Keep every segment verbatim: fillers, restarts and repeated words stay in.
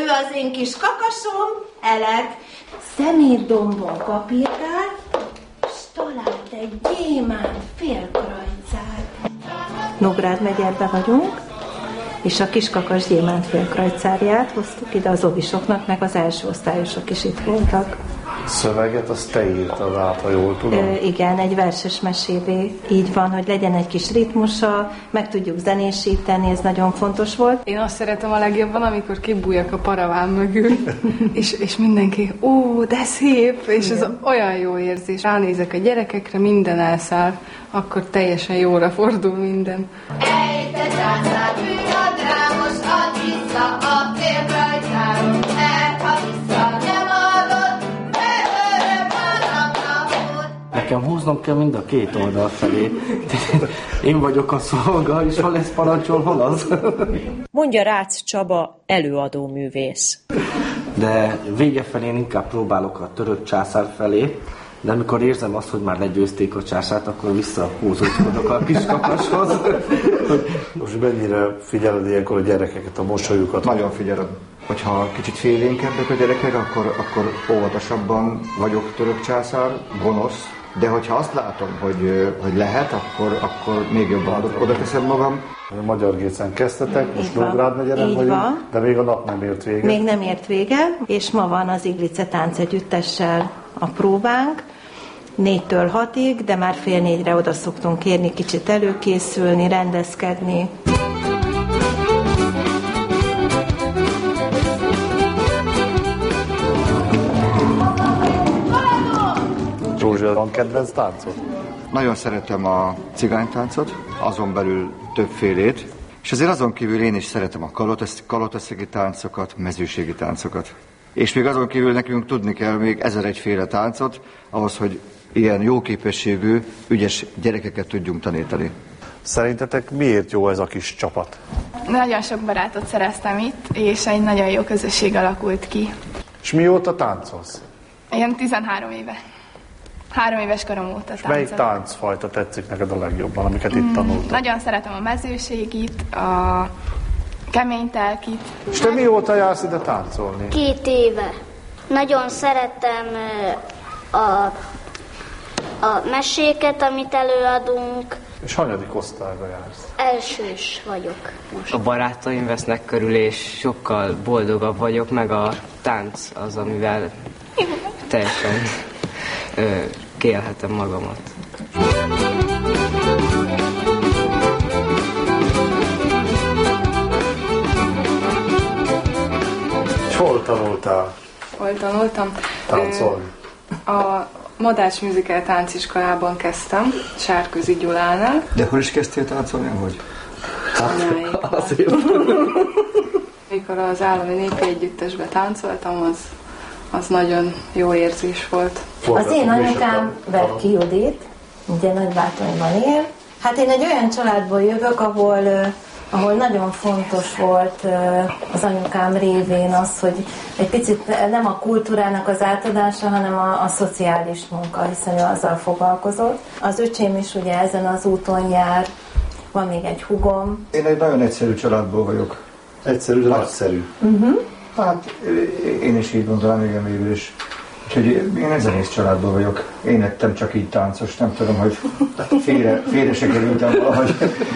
az én kis kakasom, Elek, szemétdombon kapirgált, s talált egy gyémánt félkrajcát. Nógrád megyerbe vagyunk, és a kiskakas gyémánt félkrajcárját hoztuk ide az ovisoknak, meg az első osztályosok is itt voltak. Szöveget azt te írtad át, ha jól tudom? Ö, igen, egy verses mesébé. Így van, hogy legyen egy kis ritmusa, meg tudjuk zenésíteni, ez nagyon fontos volt. Én azt szeretem a legjobban, amikor kibújjak a paraván mögül, és, és mindenki, ó, de szép, és igen. Ez olyan jó érzés. Ránézek a gyerekekre, minden elszáll, akkor teljesen jóra fordul minden. Ej, te császár, fű a drámos, add vissza a félkrajcáron, mert ha vissza nem adod, megölöm a napnapot. Nekem húznom kell mind a két oldal felé. Én vagyok a szolga, és ha lesz parancsol, hol az? Mondja Rácz Csaba, előadó művész. De vége felé inkább próbálok a török császár felé, de amikor érzem azt, hogy már legyőzték a császárt, akkor visszahúzódok a kiskakashoz. Most mennyire figyeled ilyenkor a gyerekeket, a mosolyukat? Nagyon figyelem. Hogyha kicsit félénkebbek a gyerekek, akkor, akkor óvatosabban vagyok török császár, gonosz. De hogyha azt látom, hogy, hogy lehet, akkor, akkor még jobban oda teszem magam. A Magyar Gécen kezdtetek, most Nógrád megyeren vagyunk, van. De még a nap nem ért vége. Még nem ért vége, és ma van az Iglice táncegyüttessel a próbánk, négytől hatig, de már fél négyre oda szoktunk kérni, kicsit előkészülni, rendezkedni. Rózsa, van kedvenc táncot? Nagyon szeretem a cigánytáncot, azon belül többfélét, és azért azon kívül én is szeretem a kalotaszegi táncokat, mezőségi táncokat. És még azon kívül nekünk tudni kell még ezer egyféle táncot, ahhoz, hogy ilyen jó képességű, ügyes gyerekeket tudjunk tanítani. Szerintetek miért jó ez a kis csapat? Nagyon sok barátot szereztem itt, és egy nagyon jó közösség alakult ki. És mióta táncolsz? Én tizenhárom éve. Három éves korom óta táncolok. Melyik táncfajta tetszik neked a legjobban, amiket itt tanultál? Mm, nagyon szeretem a mezőségit, a keménytelkit. És te mióta jársz ide táncolni? Két éve. Nagyon szeretem a, a meséket, amit előadunk. És hanyadik osztályba jársz? Elsős vagyok most. A barátaim vesznek körül, és sokkal boldogabb vagyok, meg a tánc az, amivel teljesen ö, kiélhetem magamat. És hol tanultál? Hol tanultam? Táncolni? A Madách Musical Tánciskolában kezdtem, Sárközi Gyulánál. De hol is kezdtél táncolni, hogy? Hát, azért. Mikor az Állami Népi Együttesbe táncoltam, az, az nagyon jó érzés volt. Az én anyukám Berki Judit, ugye Nagybátonyban él. Hát én egy olyan családból jövök, ahol, ahol nagyon fontos volt az anyukám révén az, hogy egy picit nem a kultúrának az átadása, hanem a, a szociális munka, hiszen ő azzal foglalkozott. Az öcsém is ugye ezen az úton jár, van még egy húgom. Én egy nagyon egyszerű családból vagyok. Egyszerű, de nagyszerű. Uh-huh. Hát én is így mondanám, igen, végül is. Úgyhogy én egy zenész családból vagyok. Én ettem csak így táncos, nem tudom, hogy félre, félre se kerültem valahogy.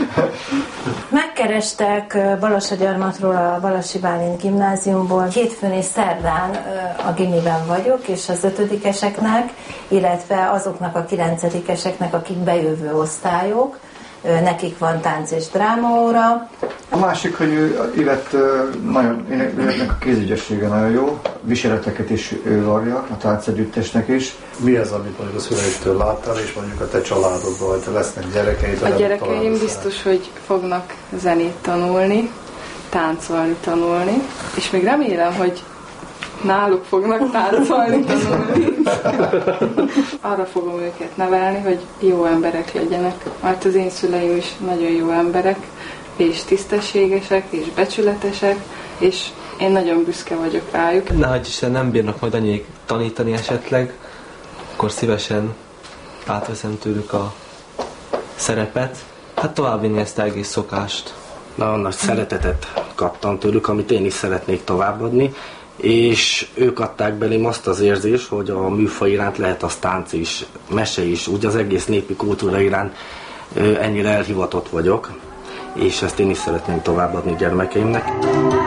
Megkerestek Balassagyarmatról, a Balassi Bálint gimnáziumból. Hétfőn és szerdán a gimiben vagyok, és az ötödikeseknek, illetve azoknak a kilencedikeseknek, akik bejövő osztályok, nekik van tánc és drámaóra. A másik, hogy Ivett nagyon, Ivettnek a kézügyessége nagyon jó, viseleteket is ő varja, a táncegyüttesnek is. Mi az, amit mondjuk a szüleiktől láttál, és mondjuk a te családodban, vagy te lesznek gyerekeid? A gyerekeim biztos, hogy fognak zenét tanulni, táncolni tanulni, és még remélem, hogy náluk fognak táncolni tanulni. Arra fogom őket nevelni, hogy jó emberek legyenek, mert az én szüleim is nagyon jó emberek, és tisztességesek, és becsületesek, és én nagyon büszke vagyok rájuk. Nehogy Isten nem bírnak majd annyiék tanítani esetleg, akkor szívesen átveszem tőlük a szerepet, hát továbbvinni ezt a egész szokást. Na, nagy szeretetet kaptam tőlük, amit én is szeretnék továbbadni, és ők adták belém azt az érzést, hogy a műfaj iránt lehet az tánc is, mese is, úgy az egész népi kultúra iránt ennyire elhivatott vagyok, és ezt én is szeretném továbbadni gyermekeimnek.